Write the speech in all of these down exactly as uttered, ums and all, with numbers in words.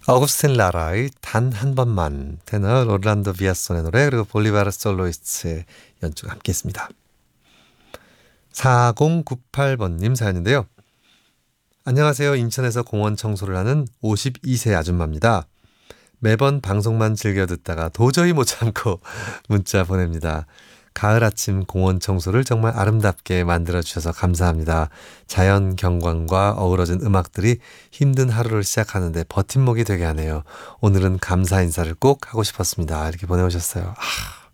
어구스틴 라라의 단 한 번만, 테너 orlando 비아손의 노래, 그리고 볼리바르 솔로이스트의 연주가 함께했습니다. 사공구팔 번님 사연인데요. 안녕하세요. 인천에서 공원 청소를 하는 오십이 세 아줌마입니다. 매번 방송만 즐겨 듣다가 도저히 못 참고 문자 보냅니다. 가을 아침 공원 청소를 정말 아름답게 만들어주셔서 감사합니다. 자연 경관과 어우러진 음악들이 힘든 하루를 시작하는데 버팀목이 되게 하네요. 오늘은 감사 인사를 꼭 하고 싶었습니다. 이렇게 보내오셨어요. 아,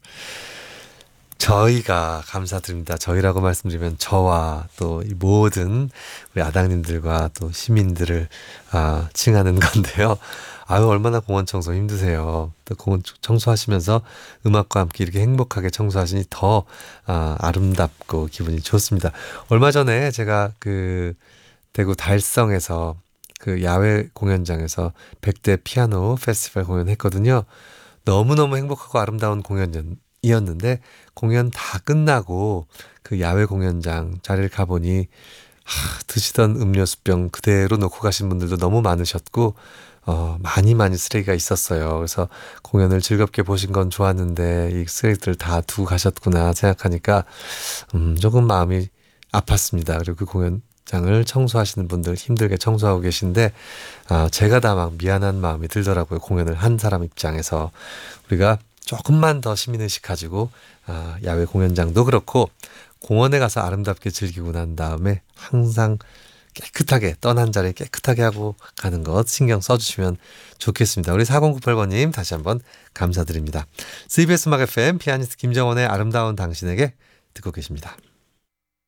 저희가 감사드립니다. 저희라고 말씀드리면 저와 또 이 모든 우리 아당님들과 또 시민들을 아, 칭하는 건데요. 아유, 얼마나 공원 청소 힘드세요. 또 공원 청소하시면서 음악과 함께 이렇게 행복하게 청소하시니 더 아, 아름답고 기분이 좋습니다. 얼마 전에 제가 그 대구 달성에서 그 야외 공연장에서 백 대 피아노 페스티벌 공연했거든요. 너무너무 행복하고 아름다운 공연이었는데 공연 다 끝나고 그 야외 공연장 자리를 가보니 하, 드시던 음료수병 그대로 놓고 가신 분들도 너무 많으셨고 어, 많이 많이 쓰레기가 있었어요. 그래서 공연을 즐겁게 보신 건 좋았는데 이 쓰레기들 다 두고 가셨구나 생각하니까 음, 조금 마음이 아팠습니다. 그리고 그 공연장을 청소하시는 분들 힘들게 청소하고 계신데 아, 제가 다 막 미안한 마음이 들더라고요. 공연을 한 사람 입장에서 우리가 조금만 더 시민의식 가지고 아, 야외 공연장도 그렇고 공원에 가서 아름답게 즐기고 난 다음에 항상 깨끗하게 떠난 자리 깨끗하게 하고 가는 것 신경 써주시면 좋겠습니다. 우리 사공구팔 번님 다시 한번 감사드립니다. 씨비에스 음악 에프엠 피아니스트 김정원의 아름다운 당신에게 듣고 계십니다.